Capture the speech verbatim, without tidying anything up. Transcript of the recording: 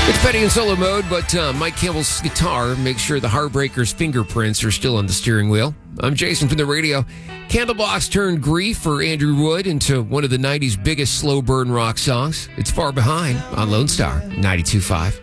It's Petty in solo mode, but uh, Mike Campbell's guitar makes sure the Heartbreakers' fingerprints are still on the steering wheel. I'm Jason from the radio. Candlebox turned Grief for Andrew Wood into one of the nineties biggest slow burn rock songs. It's Far Behind on Lone Star ninety-two point five.